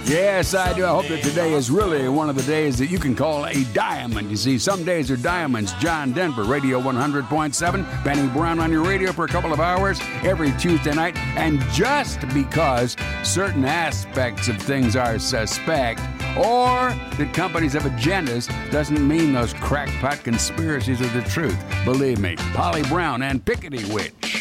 Yes, I do. I hope that today is really one of the days that you can call a diamond. You see, some days are diamonds. John Denver, Radio 100.7. Benny Brown on your radio for a couple of hours every Tuesday night. And just because certain aspects of things are suspect or that companies have agendas doesn't mean those crackpot conspiracies are the truth. Believe me, Polly Brown and Pickety Witch.